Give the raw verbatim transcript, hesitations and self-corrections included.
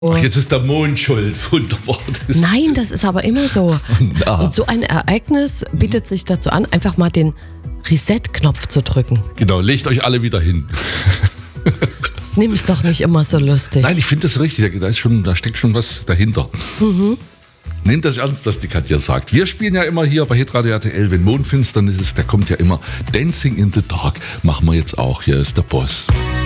Ach, jetzt ist der Mond schuld. Wunderbar. Das Nein, das ist aber immer so. Na. Und so ein Ereignis bietet sich dazu an, einfach mal den Reset-Knopf zu drücken. Genau, legt euch alle wieder hin. Nimm es doch nicht immer so lustig. Nein, ich finde das richtig. Da, ist schon, da steckt schon was dahinter. Mhm. Nehmt das ernst, was die Katja sagt. Wir spielen ja immer hier bei Hitradio R T L, wenn mondfinstern ist, da kommt ja immer Dancing in the Dark. Machen wir jetzt auch. Hier ist der Boss.